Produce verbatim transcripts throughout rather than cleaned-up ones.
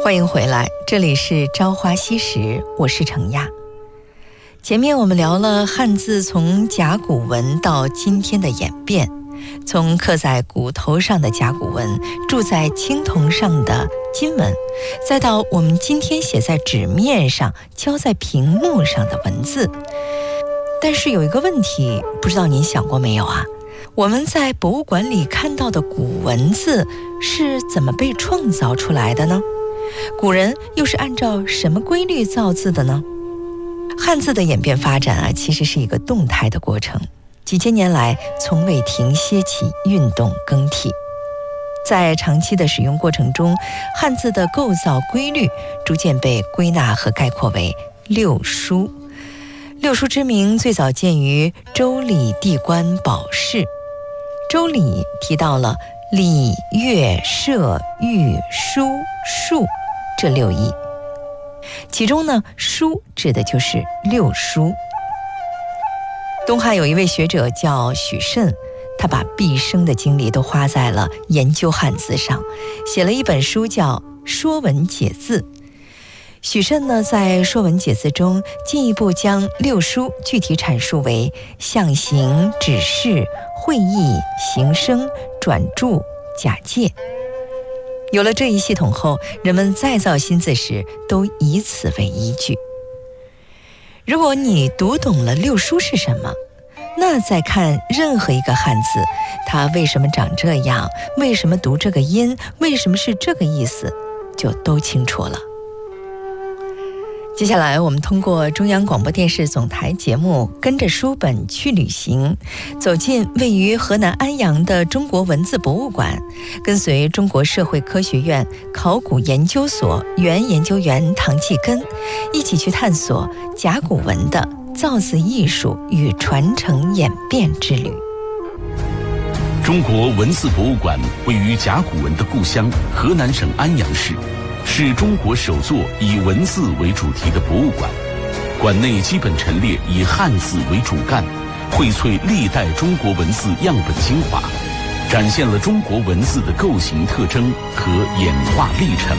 欢迎回来，这里是朝花夕拾，我是程亚。前面我们聊了汉字从甲骨文到今天的演变，从刻在骨头上的甲骨文，铸在青铜上的金文，再到我们今天写在纸面上、敲在屏幕上的文字。但是有一个问题，不知道您想过没有啊？我们在博物馆里看到的古文字是怎么被创造出来的呢？古人又是按照什么规律造字的呢？汉字的演变发展啊，其实是一个动态的过程，几千年来从未停歇起运动更替。在长期的使用过程中，汉字的构造规律逐渐被归纳和概括为六书。六书之名最早见于周礼地官宝释。周礼提到了礼、乐、射、御、书、数这六艺，其中呢，书指的就是六书。东汉有一位学者叫许慎，他把毕生的精力都花在了研究汉字上，写了一本书叫《说文解字》。许慎呢，在《说文解字》中进一步将六书具体阐述为象形、指示、会意、形声、转注、假借。有了这一系统后，人们再造新字时都以此为依据。如果你读懂了六书是什么，那再看任何一个汉字，它为什么长这样，为什么读这个音，为什么是这个意思，就都清楚了。接下来我们通过中央广播电视总台节目《跟着书本去旅行》，走进位于河南安阳的中国文字博物馆，跟随中国社会科学院考古研究所原研究员唐继根，一起去探索甲骨文的造字艺术与传承演变之旅。 中国文字博物馆位于甲骨文的故乡河南省安阳市，是中国首座以文字为主题的博物馆。馆内基本陈列以汉字为主干，荟萃历代中国文字样本精华，展现了中国文字的构型特征和演化历程。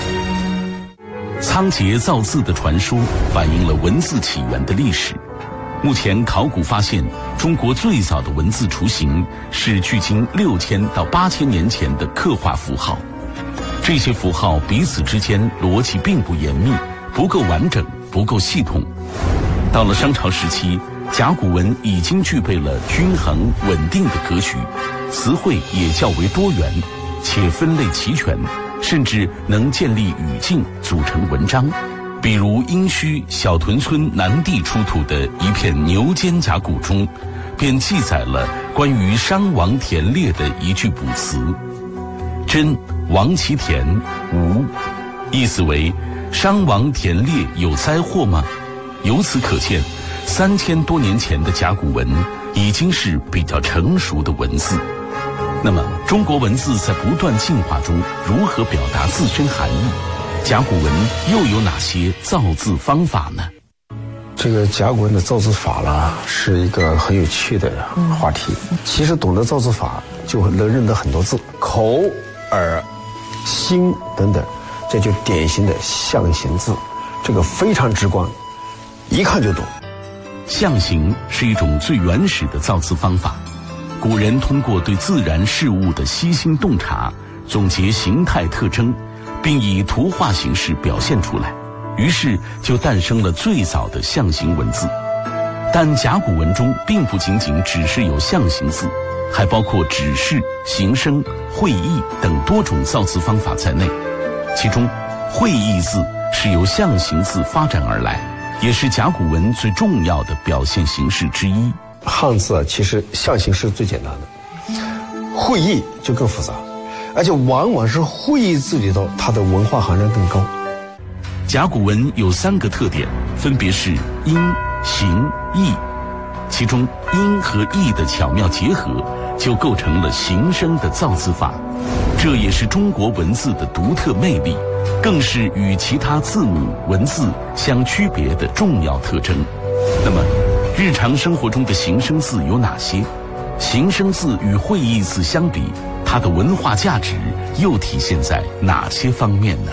仓颉造字的传说反映了文字起源的历史。目前考古发现，中国最早的文字雏形是距今六千到八千年前的刻画符号。这些符号彼此之间逻辑并不严密，不够完整，不够系统。到了商朝时期，甲骨文已经具备了均衡稳定的格局，词汇也较为多元，且分类齐全，甚至能建立语境，组成文章。比如殷墟小屯村南地出土的一片牛肩甲骨中，便记载了关于商王田猎的一句卜辞：真王其田无，意思为商王田猎有灾祸吗？由此可见，三千多年前的甲骨文已经是比较成熟的文字。那么中国文字在不断进化中如何表达自身含义？甲骨文又有哪些造字方法呢？ 这个甲骨文的造字法呢，是一个很有趣的话题。其实懂得造字法，就能认得很多字，口、耳、心等等，这就典型的象形字，这个非常直观，一看就懂。 象形是一种最原始的造字方法，古人通过对自然事物的悉心洞察，总结形态特征，并以图画形式表现出来，于是就诞生了最早的象形文字。但甲骨文中并不仅仅只是有象形字，还包括指示、形声、会意等多种造字方法在内。其中会意字是由象形字发展而来，也是甲骨文最重要的表现形式之一。 汉字啊，其实象形是最简单的，会意就更复杂，而且往往是会意字里头它的文化含量更高。 甲骨文有三个特点，分别是音、形、意，其中音和意的巧妙结合，就构成了形声的造字法。这也是中国文字的独特魅力，更是与其他字母文字相区别的重要特征。那么日常生活中的形声字有哪些？形声字与会意字相比，它的文化价值又体现在哪些方面呢？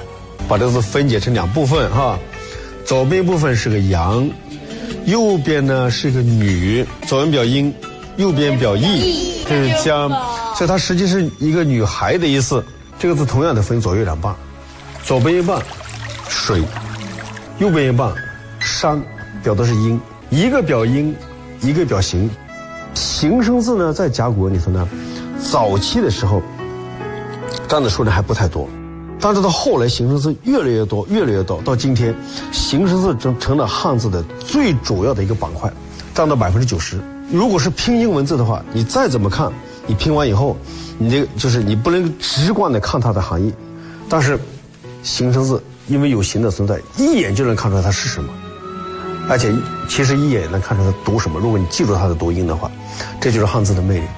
把这个字分解成两部分哈，左边部分是个阳，右边呢是个女，左边表阴，右边表义，这是江，所以它实际是一个女孩的意思。这个字同样的分左右两半，左边一半水，右边一半山，表的是阴，一个表阴，一个表形。形声字呢，在甲骨文里头呢，早期的时候占的数量还不太多，但是到后来形声字越来越多，越来越多，到今天形声字成成了汉字的最主要的一个板块，占到百分之九十。如果是拼音文字的话，你再怎么看，你拼完以后，你这个就是你不能直观的看它的含义，但是形声字因为有形的存在，一眼就能看出来它是什么，而且其实一眼也能看出它读什么。如果你记住它的读音的话，这就是汉字的魅力。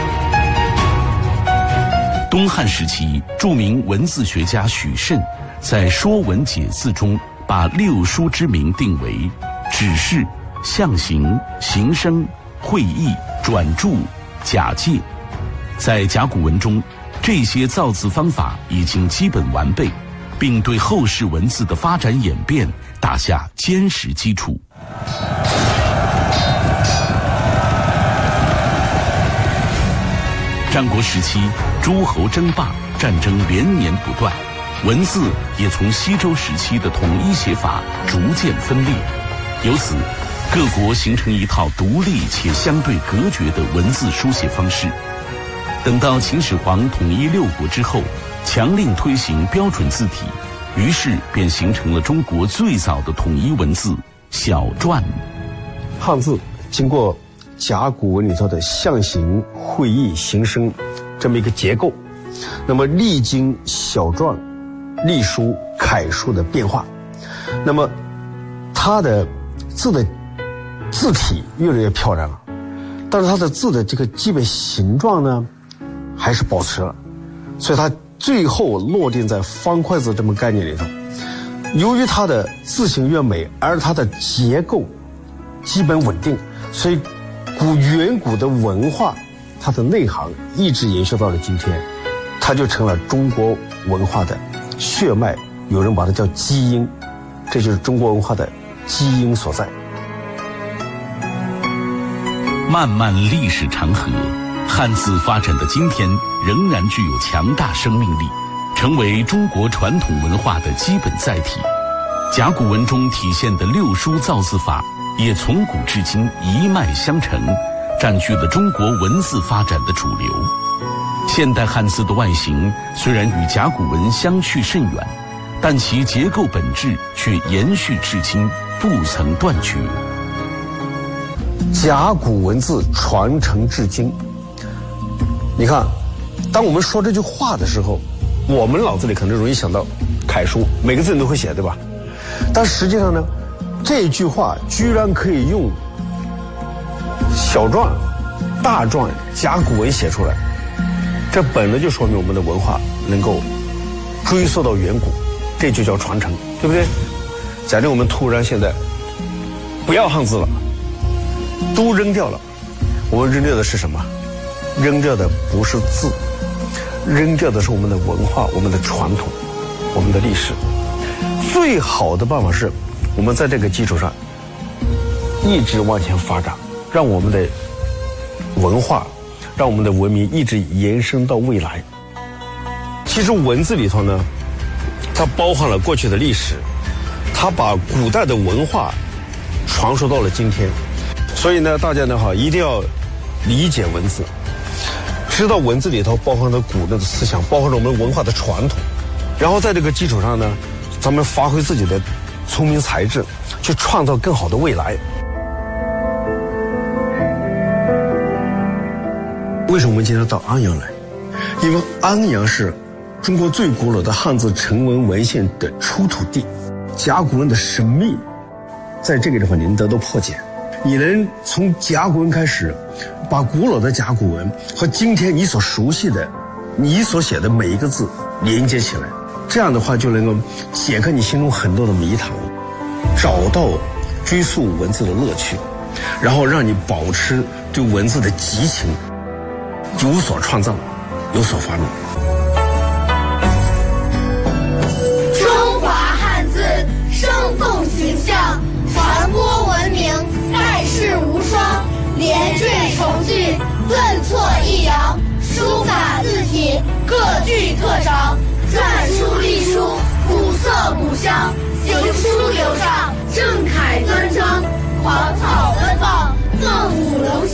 东汉时期，著名文字学家许慎在《说文解字》中把六书之名定为指示、象形、形声、会意、转注、假借。在甲骨文中，这些造字方法已经基本完备，并对后世文字的发展演变打下坚实基础。战国时期，诸侯争霸，战争连年不断，文字也从西周时期的统一写法逐渐分裂，由此各国形成一套独立且相对隔绝的文字书写方式。等到秦始皇统一六国之后，强令推行标准字体，于是便形成了中国最早的统一文字小篆。 汉字经过甲骨文里头的象形、会意、形声这么一个结构，那么历经小篆、隶书、楷书的变化，那么它的字的字体越来越漂亮了，但是它的字的这个基本形状呢还是保持了，所以它最后落定在方块字这么概念里头。由于它的字形越美，而它的结构基本稳定，所以古远古的文化它的内涵一直延续到了今天，它就成了中国文化的血脉，有人把它叫基因，这就是中国文化的基因所在。 漫漫历史长河，汉字发展的今天仍然具有强大生命力，成为中国传统文化的基本载体。甲骨文中体现的六书造字法也从古至今一脉相承，占据了中国文字发展的主流。现代汉字的外形虽然与甲骨文相去甚远，但其结构本质却延续至今，不曾断绝。 甲骨文字传承至今，你看，当我们说这句话的时候，我们脑子里可能容易想到楷书，每个字你都会写，对吧？但实际上呢，这句话居然可以用小篆、大篆、甲骨文写出来，这本来就说明我们的文化能够追溯到远古，这就叫传承，对不对？假定我们突然现在不要汉字了，都扔掉了，我们扔掉的是什么？扔掉的不是字，扔掉的是我们的文化、我们的传统、我们的历史。最好的办法是我们在这个基础上一直往前发展，让我们的文化，让我们的文明一直延伸到未来。其实文字里头呢，它包含了过去的历史，它把古代的文化传输到了今天。所以呢，大家呢哈一定要理解文字，知道文字里头包含着古代的思想，包含着我们文化的传统，然后在这个基础上呢，咱们发挥自己的聪明才智，去创造更好的未来。为什么我们今天到安阳来？因为安阳是中国最古老的汉字成文文献的出土地，甲骨文的神秘在这个地方你能得到破解。你能从甲骨文开始，把古老的甲骨文和今天你所熟悉的、你所写的每一个字连接起来，这样的话就能够解开你心中很多的迷团，找到追溯文字的乐趣，然后让你保持对文字的激情，有所创造，有所发明。 中华体，各具特长，篆书隶书，古色古香，行书流畅，正楷端庄，狂草奔放，凤舞龙翔。